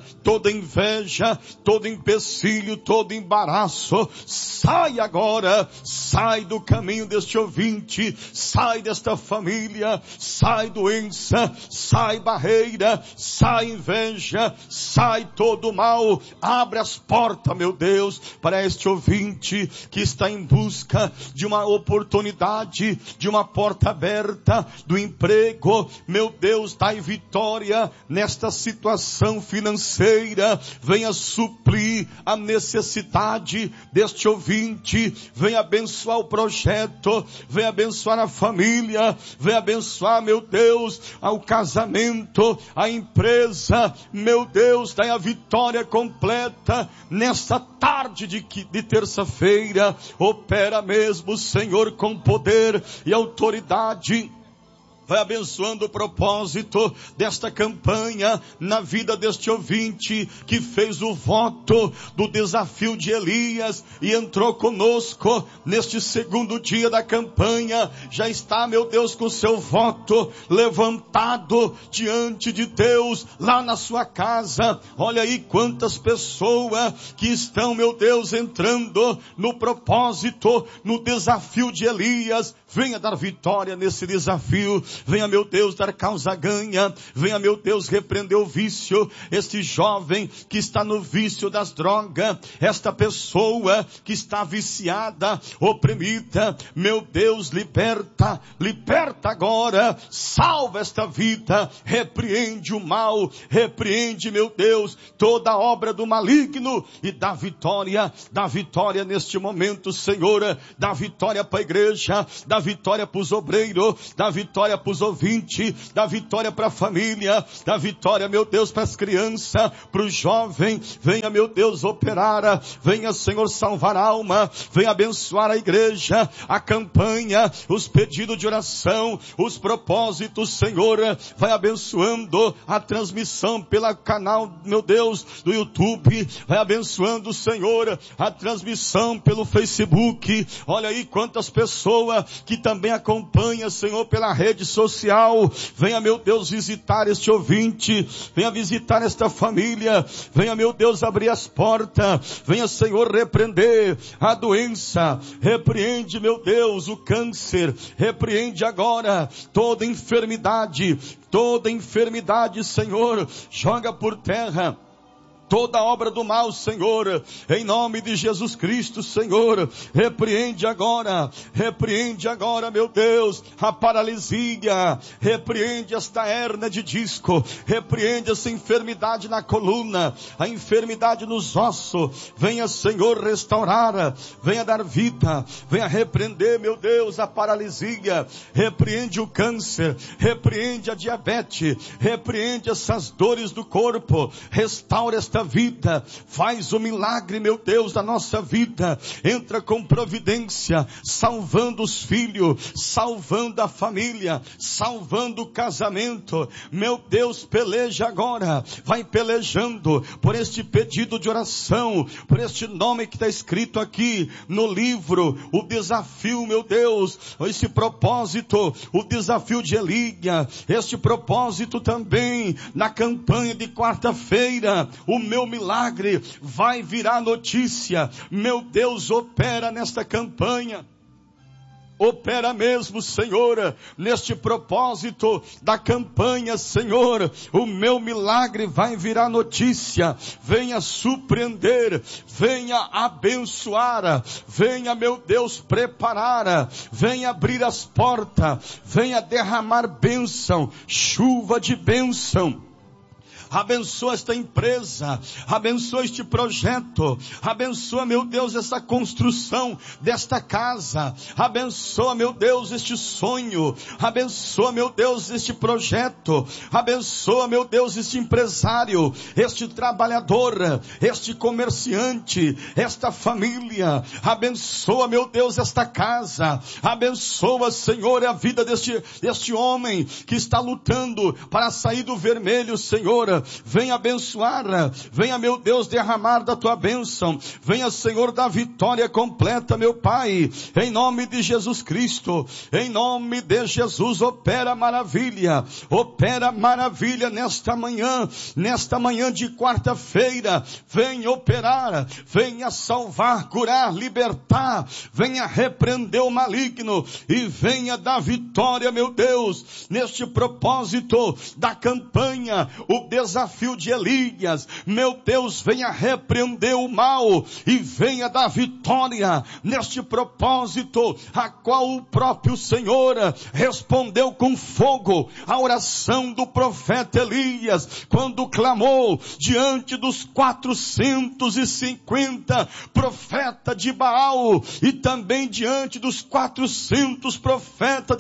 toda inveja, todo empecilho, todo embaraço, sai agora, sai do caminho deste ouvinte, sai desta família, sai doença, sai barreira, sai inveja, sai todo mal. Abre as portas, meu Deus, para este ouvinte que está em busca de uma oportunidade, de uma porta aberta, do emprego. Meu Deus, dai vitória nesta situação financeira. Venha suprir a necessidade deste ouvinte. Venha abençoar o projeto, venha abençoar a família, venha abençoar, meu Deus, o casamento, a empresa. Meu Deus, dai a vitória completa nesta tarde de terça-feira. Opera mesmo, Senhor, com poder e autoridade. Vai abençoando o propósito desta campanha na vida deste ouvinte que fez o voto do desafio de Elias e entrou conosco neste segundo dia da campanha. Já está, meu Deus, com o seu voto levantado diante de Deus lá na sua casa. Olha aí quantas pessoas que estão, meu Deus, entrando no propósito, no desafio de Elias. Venha dar vitória nesse desafio. Venha, meu Deus, dar causa ganha. Venha, meu Deus, repreender o vício. Este jovem que está no vício das drogas. Esta pessoa que está viciada, oprimida. Meu Deus, liberta. Liberta agora. Salva esta vida. Repreende o mal. Repreende, meu Deus, toda a obra do maligno. E dá vitória. Dá vitória neste momento, Senhor. Dá vitória para a igreja. Dá vitória para os obreiros, dá vitória para os ouvintes, dá vitória para a família, dá vitória, meu Deus, para as crianças, para os jovens. Venha, meu Deus, operar, venha, Senhor, salvar a alma, venha abençoar a igreja, a campanha, os pedidos de oração, os propósitos, Senhor. Vai abençoando a transmissão pelo canal, meu Deus, do YouTube, vai abençoando, Senhor, a transmissão pelo Facebook. Olha aí quantas pessoas que também acompanha, Senhor, pela rede social. Venha, meu Deus, visitar este ouvinte. Venha visitar esta família. Venha, meu Deus, abrir as portas. Venha, Senhor, repreender a doença. Repreende, meu Deus, o câncer. Repreende agora toda enfermidade. Toda enfermidade, Senhor, joga por terra. Toda obra do mal, Senhor, em nome de Jesus Cristo, Senhor, repreende agora, meu Deus, a paralisia, repreende esta hérnia de disco, repreende essa enfermidade na coluna, a enfermidade nos ossos. Venha, Senhor, restaurar, venha dar vida, venha repreender, meu Deus, a paralisia, repreende o câncer, repreende a diabetes, repreende essas dores do corpo, restaura esta vida, faz o milagre, meu Deus, da nossa vida. Entra com providência, salvando os filhos, salvando a família, salvando o casamento. Meu Deus, peleja agora, vai pelejando por este pedido de oração, por este nome que está escrito aqui no livro, o desafio, meu Deus, esse propósito, o desafio de Elias, este propósito também na campanha de quarta-feira. O meu milagre vai virar notícia. Meu Deus, opera nesta campanha. Opera mesmo, Senhor, neste propósito da campanha, Senhor. O meu milagre vai virar notícia. Venha surpreender, venha abençoar, venha, meu Deus, preparar, venha abrir as portas, venha derramar bênção, chuva de bênção. Abençoa esta empresa, abençoa este projeto, abençoa, meu Deus, essa construção desta casa, abençoa, meu Deus, este sonho, abençoa, meu Deus, este projeto, abençoa, meu Deus, este empresário, este trabalhador, este comerciante, esta família, abençoa, meu Deus, esta casa, abençoa, Senhor, a vida deste homem que está lutando para sair do vermelho, Senhor. venha abençoar, venha, meu Deus, derramar da tua bênção, venha, Senhor, dar vitória completa, meu Pai, em nome de Jesus Cristo, em nome de Jesus, opera maravilha nesta manhã de quarta-feira, venha operar, venha salvar, curar, libertar, venha repreender o maligno e venha dar vitória, meu Deus, neste propósito da campanha, o desafio de Elias, meu Deus, venha repreender o mal e venha dar vitória neste propósito, a qual o próprio Senhor respondeu com fogo a oração do profeta Elias, quando clamou diante dos 450 profetas de Baal e também diante dos 400 profetas